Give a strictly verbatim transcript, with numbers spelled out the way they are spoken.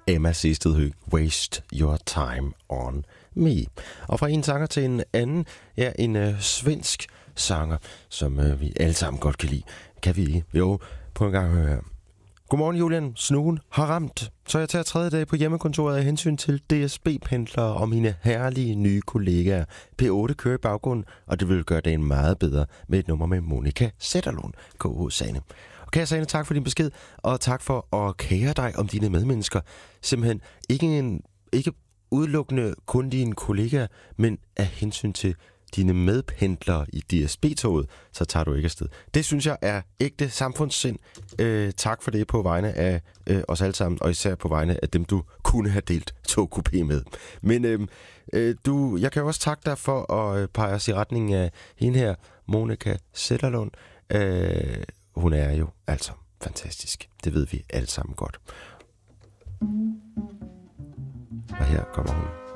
Emma Seestedhøg, Waste Your Time on Me. Og fra en sanger til en anden, ja, en øh, svensk sanger, som øh, vi alle sammen godt kan lide. Kan vi ikke? Jo, på en gang høre her. Godmorgen, Julian. Snuen har ramt, så jeg tager tredje dag på hjemmekontoret af hensyn til D S B-pendlere og mine herlige nye kollegaer. P otte kører i baggrunden, og det vil gøre dagen meget bedre med et nummer med Monika Zetterlund, K H Sane. Og kære Sane, tak for din besked, og tak for at kære dig om dine medmennesker. Simpelthen ikke, en, ikke udelukkende kun dine kollegaer, men af hensyn til dine medpendlere i D S B-toget, så tager du ikke afsted. Det synes jeg er ægte samfundssind. Øh, tak for det på vegne af øh, os alle sammen, og især på vegne af dem, du kunne have delt togkupé med. Men øh, øh, du, jeg kan jo også takke dig for at øh, pege os i retning af hende her, Monika Zetterlund. Øh, hun er jo altså fantastisk. Det ved vi alle sammen godt. Og her kommer hun.